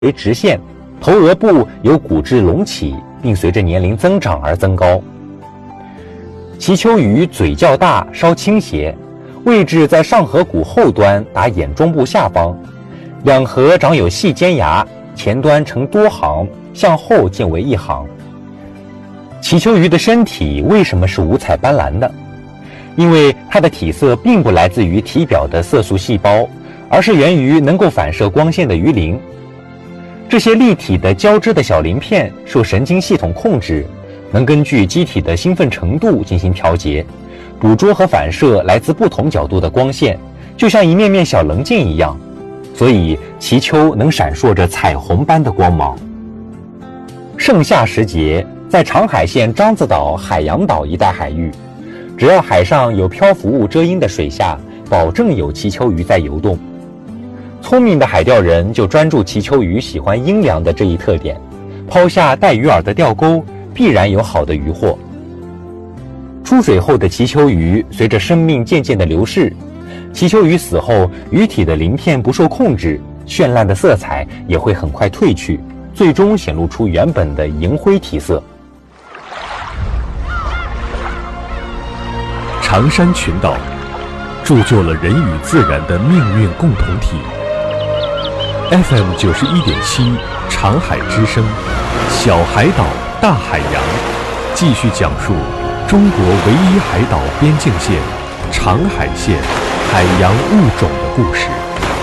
为直线，头额部有骨质隆起，并随着年龄增长而增高。鳍丘鱼嘴较大，稍倾斜，位置在上颌骨后端达眼中部下方，两颌长有细尖牙，前端呈多行，向后渐为一行。鳍丘鱼的身体为什么是五彩斑斓的？因为它的体色并不来自于体表的色素细胞，而是源于能够反射光线的鱼鳞。这些立体的交织的小鳞片受神经系统控制，能根据机体的兴奋程度进行调节，捕捉和反射来自不同角度的光线，就像一面面小棱镜一样，所以鳍丘能闪烁着彩虹般的光芒。盛夏时节，在长海县獐子岛、海洋岛一带海域，只要海上有漂浮物遮阴的水下，保证有鳍丘鱼在游动。聪明的海钓人就专注鳍丘鱼喜欢阴凉的这一特点，抛下带鱼饵的钓钩，必然有好的渔获。出水后的鳍丘鱼随着生命渐渐的流逝，鳍丘鱼死后，鱼体的鳞片不受控制，绚烂的色彩也会很快褪去，最终显露出原本的银灰体色。 长山群岛铸就了人与自然的命运共同体。FM 91.7长海之声，小海岛大海洋，继续讲述中国唯一海岛边境线长海县海洋物种的故事。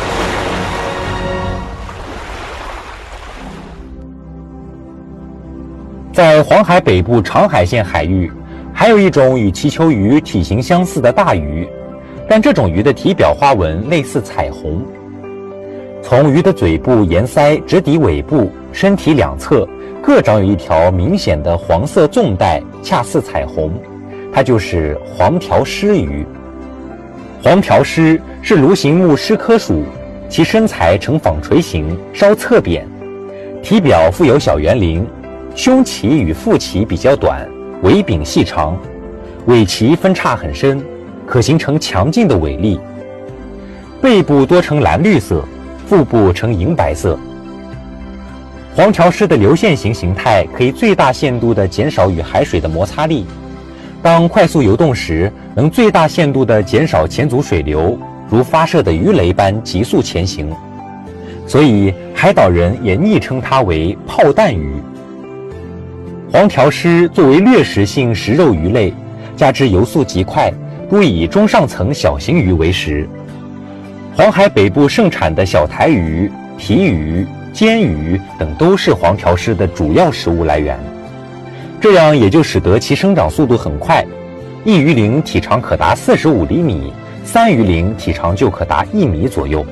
在黄海北部长海县海域，还有一种与鳍丘鱼体型相似的大鱼，但这种鱼的体表花纹类似彩虹。从鱼的嘴部沿鳃直抵尾部，身体两侧各长有一条明显的黄色纵带，恰似彩虹，它就是黄条狮鱼。黄条狮是鲈形目狮科属，其身材呈纺锤形，稍侧扁，体表附有小圆鳞，胸鳍与腹鳍比较短，尾柄细长，尾鳍分叉很深，可形成强劲的尾力。背部多呈蓝绿色，腹部呈银白色。黄条狮的流线型形态可以最大限度地减少与海水的摩擦力，当快速游动时，能最大限度地减少前阻水流，如发射的鱼雷般急速前行。所以海岛人也昵称它为炮弹鱼。黄条狮作为掠食性食肉鱼类，加之游速极快，多以中上层小型鱼为食。黄海北部盛产的小台鱼、皮鱼、煎鱼等都是黄条狮的主要食物来源，这样也就使得其生长速度很快，一鱼鳞体长可达45厘米，3鱼鳞体长就可达1米左右。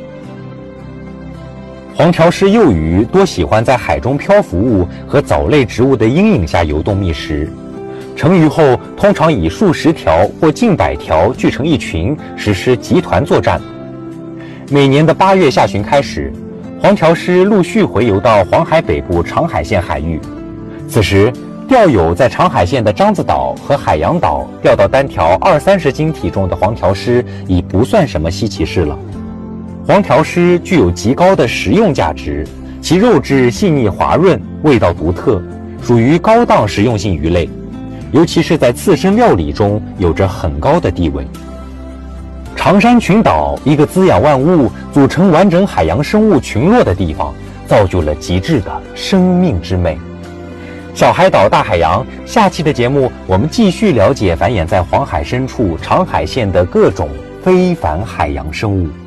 黄条狮幼鱼多喜欢在海中漂浮物和藻类植物的阴影下游动觅食，成鱼后通常以数十条或近100条聚成一群，实施集团作战。每年的8月下旬开始，黄条狮陆续回游到黄海北部长海县海域，此时钓友在长海县的獐子岛和海洋岛钓到单条20-30斤体重的黄条狮已不算什么稀奇事了。黄条狮具有极高的食用价值，其肉质细腻滑润，味道独特，属于高档食用性鱼类，尤其是在刺身料理中有着很高的地位。长山群岛，一个滋养万物、组成完整海洋生物群落的地方，造就了极致的生命之美。小海岛大海洋，下期的节目我们继续了解繁衍在黄海深处长海县的各种非凡海洋生物。